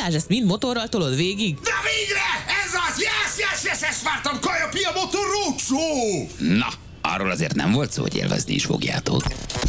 Balázs, ezt mind motorral tolod végig? De végre! Ez az! Yes, ezt vártam! Kaja Pia Motor Roadshow! Na, arról azért nem volt szó, hogy élvezni is fogjátok.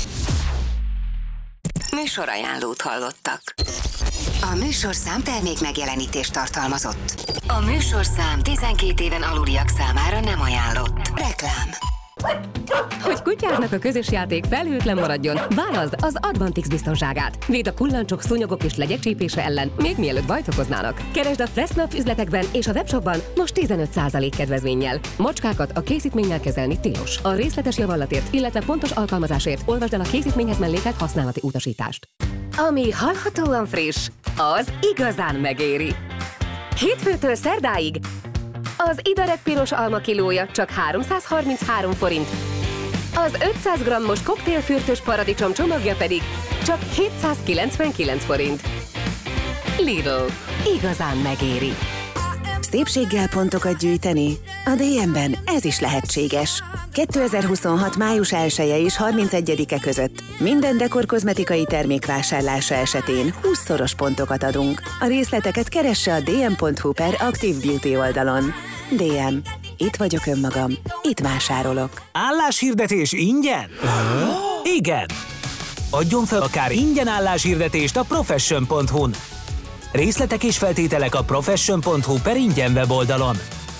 Műsorajánlót hallottak. A műsorszám termék megjelenítést tartalmazott. A műsorszám 12 éven aluliak számára nem ajánlott. Reklám. Hogy kutyádnak a közös játék felhőtlen maradjon, válaszd az Advantix biztonságát. Véd a kullancsok, szúnyogok és legyek csípése ellen, még mielőtt bajt okoznának. Keresd a Fressnapf üzletekben és a webshopban most 15% kedvezménnyel. Macskákat a készítménnyel kezelni tilos. A részletes javallatért, illetve pontos alkalmazásért olvasd el a készítményhez mellékelt használati utasítást. Ami hallhatóan friss, az igazán megéri. Hétfőtől szerdáig az Idarek piros alma kilója csak 333 forint. Az 500 g-os koktélfürtös paradicsom csomagja pedig csak 799 forint. Lidl. Igazán megéri. Szépséggel pontokat gyűjteni? A DM-ben ez is lehetséges. 2026. május 1-e és 31-e között minden dekor kozmetikai termék vásárlása esetén 20-szoros pontokat adunk. A részleteket keresse a dm.hu/Active Beauty oldalon. DM. Itt vagyok önmagam. Itt vásárolok. Álláshirdetés ingyen? Igen! Adjon fel akár ingyen álláshirdetést a profession.hu-n. Részletek és feltételek a profession.hu/ingyen weboldalon.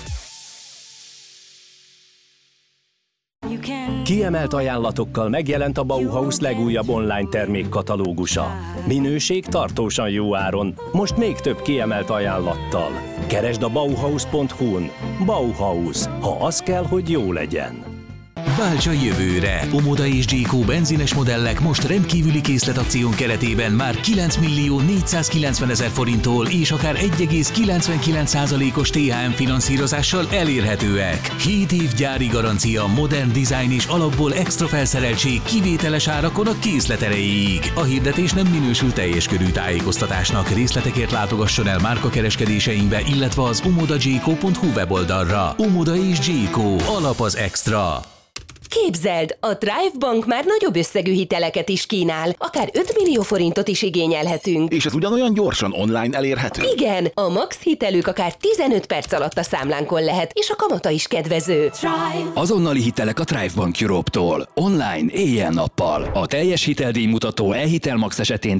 Kiemelt ajánlatokkal megjelent a Bauhaus legújabb online termékkatalógusa. Minőség tartósan jó áron, most még több kiemelt ajánlattal. Keresd a Bauhaus.hu-n. Bauhaus, ha az kell, hogy jó legyen. Válts a jövőre! Omoda és G.Co benzines modellek most rendkívüli készletakción keretében már 9.490.000 forinttól és akár 1,99%-os THM finanszírozással elérhetőek. 7 év gyári garancia, modern dizájn és alapból extra felszereltség kivételes árakon a készlet erejéig. A hirdetés nem minősül teljes körű tájékoztatásnak. Részletekért látogasson el márkakereskedéseinkbe, illetve az omodagco.hu weboldalra. Omoda és G.Co. Alap az extra. Képzeld, a Thrive Bank már nagyobb összegű hiteleket is kínál, akár 5 millió forintot is igényelhetünk. És ez ugyanolyan gyorsan online elérhető? Igen, a max hitelük akár 15 perc alatt a számlánkon lehet, és a kamata is kedvező. Thrive. Azonnali hitelek a Thrive Bank Europe-tól. Online, éjjel-nappal. A teljes hiteldíjmutató e-hitel max esetén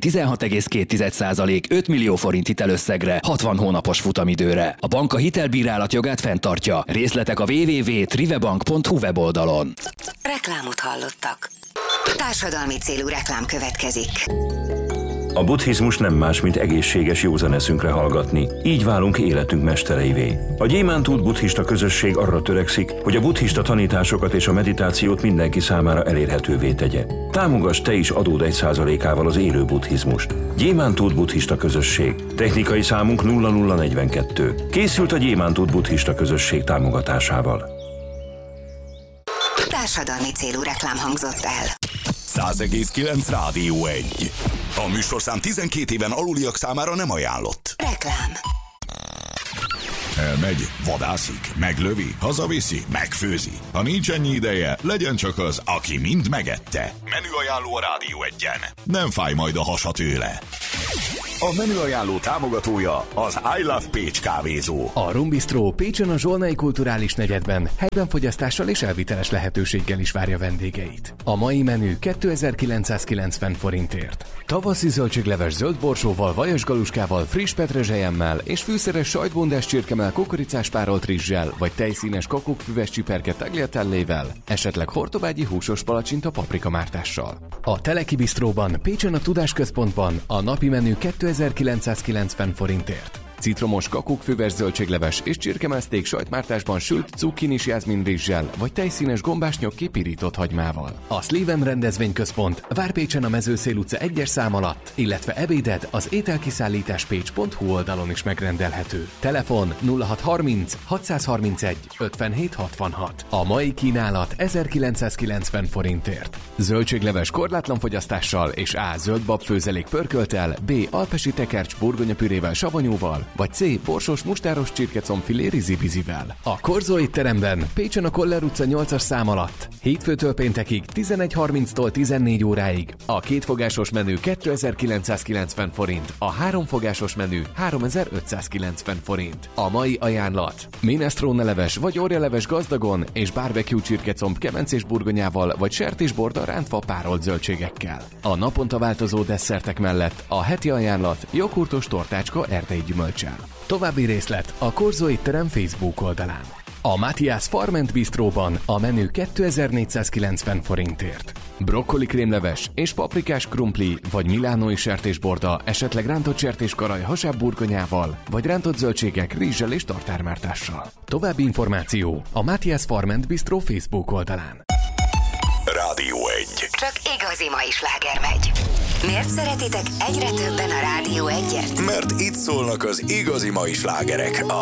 16,2% 5 millió forint hitelösszegre, 60 hónapos futamidőre. A bank a hitelbírálat jogát fenntartja. Részletek a www.trivebank.hu weboldalon. Reklámot hallottak. Társadalmi célú reklám következik. A buddhizmus nem más, mint egészséges józan eszünkre hallgatni. Így válunk életünk mestereivé. A Gyémántút buddhista közösség arra törekszik, hogy a buddhista tanításokat és a meditációt mindenki számára elérhetővé tegye. Támogass te is adód 1%-ával az élő buddhizmust. Gyémántút buddhista közösség. Technikai számunk 0042. Készült a Gyémántút buddhista közösség támogatásával. Társadalmi célú reklám hangzott el. 100,9 Rádió 1. A műsorszám 12 éven aluliak számára nem ajánlott. Reklám. Elmegy, vadászik, meglövi, hazaviszi, megfőzi. Ha nincs ennyi ideje, legyen csak az, aki mind megette. Menüajánló a Rádió 1-en. Nem fáj majd a hasa tőle. A menüajánló támogatója az I Love Pécs kávézó. A Rum Bistro Pécsen a Zsolnai Kulturális Negyedben helyben fogyasztással és elviteles lehetőséggel is várja vendégeit. A mai menü 2990 forintért. Tavaszi zöldségleves zöld borsóval, vajas galuskával, friss petrezselyemmel és fűszeres sajtbundás csirkemel kukoricás párolt rizssel, vagy tejszínes kakókfüves csiperke tagliatellével, esetleg hortobágyi húsos palacsinta paprikamártással. A Teleki Bistróban Pécsen a Tudásközpontban a napi menü 2990 forintért. Citromos kakókfüves zöldségleves és csirkemeszték sajtmártásban sült cukkinis jázmin rizssel, vagy tejszínes gombás nyokki pirított hagymával. A Sleven rendezvényközpont Várpécsen a Mezőszél utca 1-es szám alatt, illetve ebéded az ételkiszállításpécs.hu oldalon is megrendelhető. Telefon 0630 631 57 66. A mai kínálat 1990 forintért. Zöldségleves korlátlan fogyasztással és A. zöldbab főzelék pörkölttel, B. alpesi tekercs burgonyapürével savanyúval, vagy C. Borsos mustáros csirkecomfilé rizibizivel. A Korzó étteremben Pécsen a Koller utca 8-as szám alatt. Hétfőtől péntekig 11:30-tól 14 óráig. A kétfogásos menü 2990 forint, a háromfogásos menü 3590 forint. A mai ajánlat: minestrone leves vagy orjaleves gazdagon és barbecue csirkecomb kemencés burgonyával vagy sertésborda rántva párolt zöldségekkel. A naponta változó desszertek mellett a heti ajánlat joghurtos tortácska erdei gyümölccsel. További részlet a Korzó étterem Facebook oldalán. A Matthias Farm & Bistróban a menü 2490 forintért. Brokkoli krémleves és paprikás krumpli vagy milánói sertésborda, esetleg rántott sertéskaraj hasábburgonyával, vagy rántott zöldségek rizssel és tartármártással. További információ a Matthias Farm & Bistró Facebook oldalán. Rádió 1. Csak igazi mai sláger megy. Miért szeretitek egyre többen a Rádió 1-et? Mert itt szólnak az igazi mai slágerek a